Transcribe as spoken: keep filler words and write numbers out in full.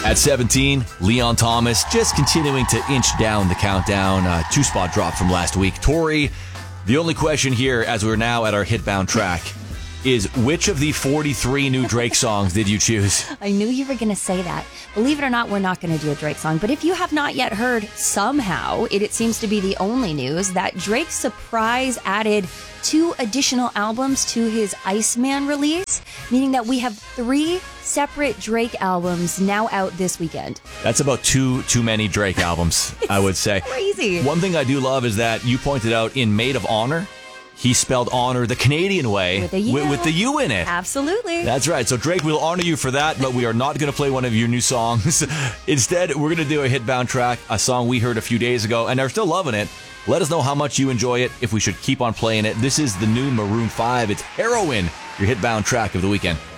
At seventeen, Leon Thomas just continuing to inch down the countdown. Uh, two spot drop from last week. Tori, the only question here, as we're now at our Hitbound track, is which of the forty-three new Drake songs did you choose? I knew you were going to say that. Believe it or not, we're not going to do a Drake song. But if you have not yet heard, somehow, it, it seems to be the only news, that Drake surprise added two additional albums to his Iceman release, meaning that we have three separate Drake albums now out this weekend. That's about two too many Drake albums, I would say. Crazy. One thing I do love is that you pointed out in Maid of Honor, he spelled honor the Canadian way with, a U. with, with the U in it. Absolutely. That's right. So Drake, we'll honor you for that, but we are not going to play one of your new songs. Instead, we're going to do a Hitbound track, a song we heard a few days ago and are still loving it. Let us know how much you enjoy it, if we should keep on playing it. This is the new Maroon five. It's Heroin, your Hitbound track of the weekend.